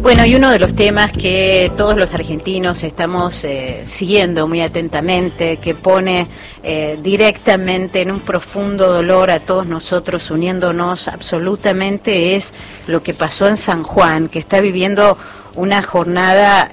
Bueno, y uno de los temas que todos los argentinos estamos siguiendo muy atentamente, que pone directamente en un profundo dolor a todos nosotros, uniéndonos absolutamente, es lo que pasó en San Juan, que está viviendo una jornada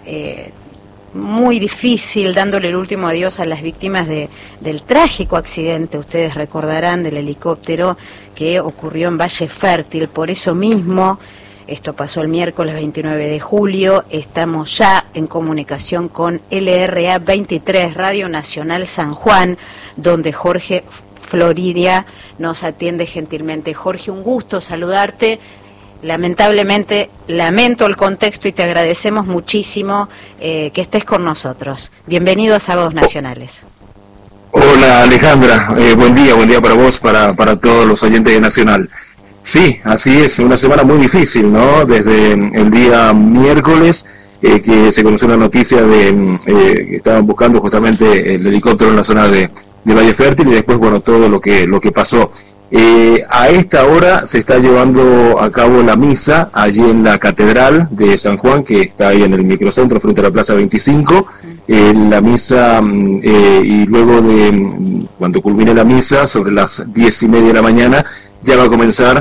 muy difícil, dándole el último adiós a las víctimas del trágico accidente, ustedes recordarán, del helicóptero que ocurrió en Valle Fértil. Por eso mismo, esto pasó el miércoles 29 de julio, estamos ya en comunicación con LRA 23, Radio Nacional San Juan, donde Jorge Floridia nos atiende gentilmente. Jorge, un gusto saludarte. Lamentablemente, lamento el contexto y te agradecemos muchísimo que estés con nosotros. Bienvenido a Sábados Nacionales. Hola Alejandra, buen día para vos, para todos los oyentes de Nacional. Sí, así es, una semana muy difícil, ¿no? Desde el día miércoles que se conoció la noticia de que estaban buscando justamente el helicóptero en la zona de Valle Fértil, y después, bueno, todo lo que pasó. A esta hora se está llevando a cabo la misa allí en la Catedral de San Juan, que está ahí en el microcentro frente a la Plaza 25. La misa, y luego de cuando culmine la misa, sobre las 10:30 de la mañana, ya va a comenzar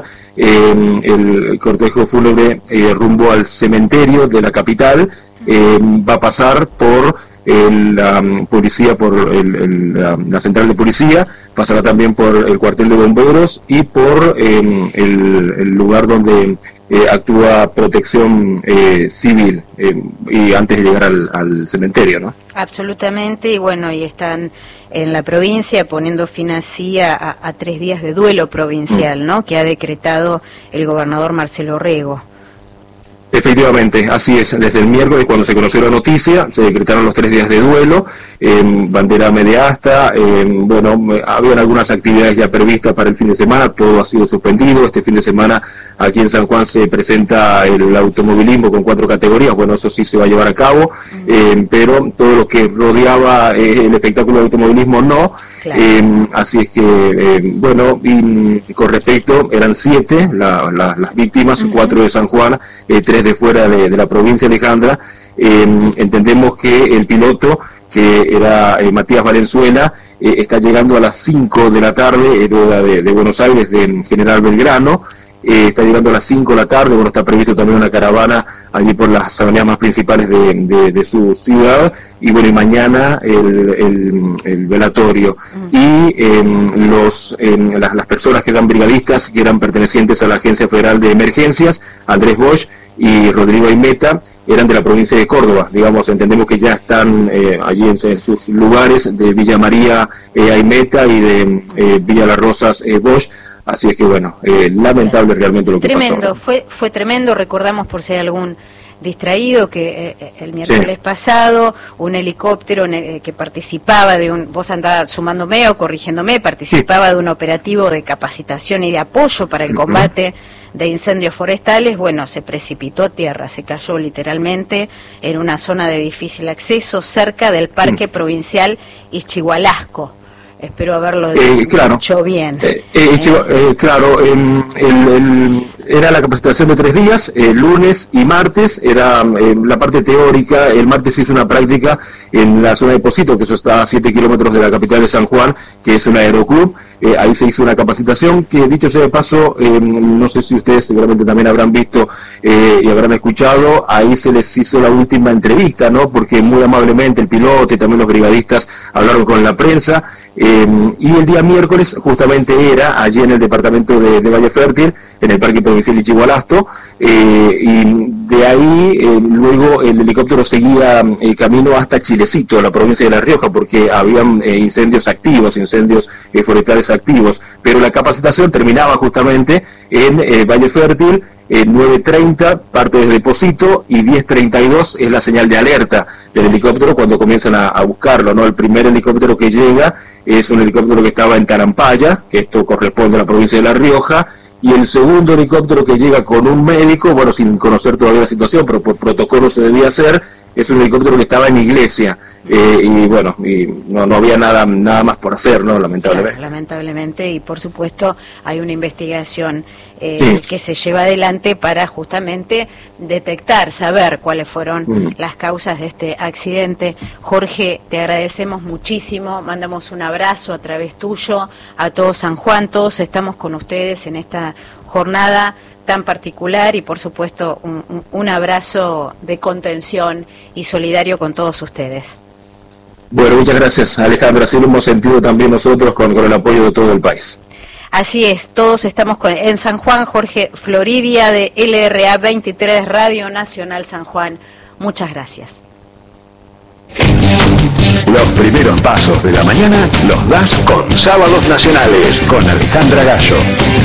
el cortejo fúnebre rumbo al cementerio de la capital. Va a pasar por la policía, por la central de policía, pasará también por el cuartel de bomberos y por el lugar donde actúa protección civil, y antes de llegar al cementerio, ¿no? Absolutamente, y bueno, y están en la provincia poniendo fin así a 3 días de duelo provincial, ¿no?, que ha decretado el gobernador Marcelo Rego. Efectivamente, así es. Desde el miércoles, cuando se conoció la noticia, se decretaron los 3 días de duelo, bandera media asta. Bueno, habían algunas actividades ya previstas para el fin de semana, todo ha sido suspendido. Este fin de semana aquí en San Juan se presenta el automovilismo con 4 categorías, bueno, eso sí se va a llevar a cabo, pero todo lo que rodeaba el espectáculo de automovilismo no. Claro. Así es que, bueno, y con respecto, eran 7 las víctimas, 4 de San Juan, 3 de fuera de la provincia de Alejandra. Entendemos que el piloto, que era Matías Valenzuela, está llegando a las 5 de la tarde, de Buenos Aires, de General Belgrano. Está llegando a las 5 de la tarde, bueno, está previsto también una caravana allí por las avenidas más principales de su ciudad, y bueno, y mañana el velatorio. Y las personas que eran brigadistas, que eran pertenecientes a la Agencia Federal de Emergencias, Andrés Bosch y Rodrigo Aimeta, eran de la provincia de Córdoba, digamos, entendemos que ya están allí en sus lugares, de Villa María Aimeta y de Villa Las Rosas Bosch. Así es que, bueno, lamentable realmente lo que tremendo, pasó. Fue tremendo. Recordamos, por si hay algún distraído, que el miércoles pasado un helicóptero que participaba vos andabas sumándome o corrigiéndome, participaba de un operativo de capacitación y de apoyo para el combate de incendios forestales, bueno, se precipitó a tierra, se cayó literalmente en una zona de difícil acceso cerca del Parque Provincial Ixchigualasco. Espero haberlo dicho bien. Claro, era la capacitación de 3 días, lunes y martes, era la parte teórica. El martes se hizo una práctica en la zona de Pocito, que eso está a 7 kilómetros de la capital de San Juan, que es un aeroclub. Ahí se hizo una capacitación que, dicho sea de paso, no sé si ustedes seguramente también habrán visto y habrán escuchado, ahí se les hizo la última entrevista, ¿no? Porque muy amablemente el piloto y también los brigadistas hablaron con la prensa. Y el día miércoles justamente era allí en el departamento de Valle Fértil, en el Parque Provincial Ixchigualasto, y de ahí luego el helicóptero seguía camino hasta Chilecito, la provincia de La Rioja, porque habían incendios activos, incendios forestales activos, pero la capacitación terminaba justamente en Valle Fértil. 9:30 parte desde Pocito, y 10:32 es la señal de alerta del helicóptero cuando comienzan a buscarlo, ¿no? El primer helicóptero que llega es un helicóptero que estaba en Tarampaya, que esto corresponde a la provincia de La Rioja, y el segundo helicóptero que llega con un médico, bueno, sin conocer todavía la situación, pero por protocolo se debía hacer, es un helicóptero que estaba en Iglesia. Y bueno, y no había nada más por hacer, ¿no? Lamentablemente. Claro, lamentablemente, y por supuesto hay una investigación que se lleva adelante para justamente detectar, saber cuáles fueron las causas de este accidente. Jorge, te agradecemos muchísimo, mandamos un abrazo a través tuyo a todo San Juan, todos estamos con ustedes en esta jornada tan particular y por supuesto un abrazo de contención y solidario con todos ustedes. Bueno, muchas gracias, Alejandra, así lo hemos sentido también nosotros con el apoyo de todo el país. Así es, todos estamos en San Juan. Jorge Floridia de LRA 23 Radio Nacional San Juan. Muchas gracias. Los primeros pasos de la mañana los das con Sábados Nacionales, con Alejandra Gallo.